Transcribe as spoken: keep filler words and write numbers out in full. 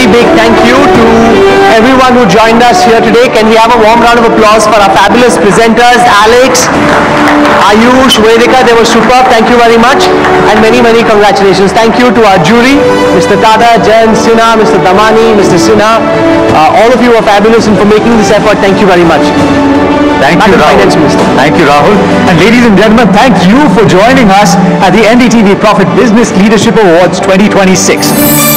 big thank you to everyone who joined us here today. Can we have a warm round of applause for our fabulous presenters, Alex, Ayush, Vedika. They were superb. Thank you very much. And many, many congratulations. Thank you to our jury, Mister Tada, Jen, Sinha, Mister Damani, Mister Sinha. Uh, all of you are fabulous and for making this effort. Thank you very much. Thank you, Rahul. Thank you, Rahul. And ladies and gentlemen, thank you for joining us at the N D T V Profit Business Leadership Awards twenty twenty-six.